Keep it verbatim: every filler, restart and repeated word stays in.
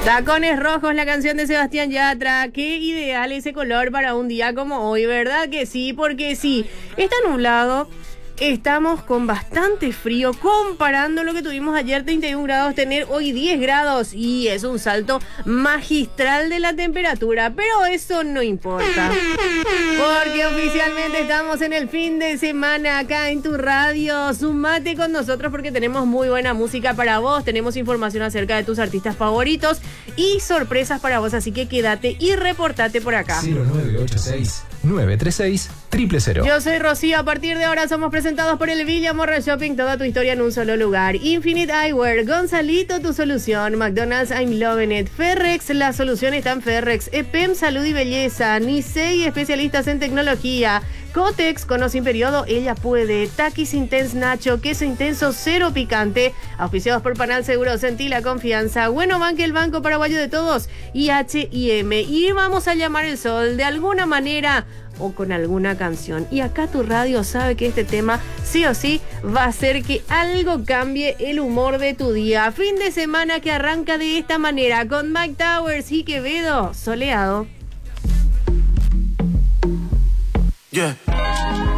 Tacones rojos, la canción de Sebastián Yatra. Qué ideal ese color para un día como hoy, ¿verdad que sí? Porque sí, está nublado. Estamos con bastante frío, comparando lo que tuvimos ayer, treinta y un grados, tener hoy diez grados, y es un salto magistral de la temperatura, pero eso no importa, porque oficialmente estamos en el fin de semana acá en tu radio. Sumate con nosotros porque tenemos muy buena música para vos, tenemos información acerca de tus artistas favoritos y sorpresas para vos, así que quédate y reportate por acá. cero nueve ocho seis, nueve tres seis, cero cero cero. Yo soy Rocío, a partir de ahora somos presentados por el Villa Morra Shopping, toda tu historia en un solo lugar. Infinite Eyewear, Gonzalito, tu solución. McDonald's, I'm loving it. Ferrex, la solución está en Ferrex. E P E M, salud y belleza. Nisei, especialistas en tecnología. Cotex, cono sin periodo, ella puede. Takis Intense Nacho, queso intenso, cero picante. Auspiciados por Panal Seguro, sentí la confianza. Bueno Banque, el banco paraguayo de todos. Y H y M. Y vamos a llamar el sol de alguna manera o con alguna canción. Y acá tu radio sabe que este tema sí o sí va a hacer que algo cambie el humor de tu día. Fin de semana que arranca de esta manera con Mike Towers y Quevedo, soleado. Yeah.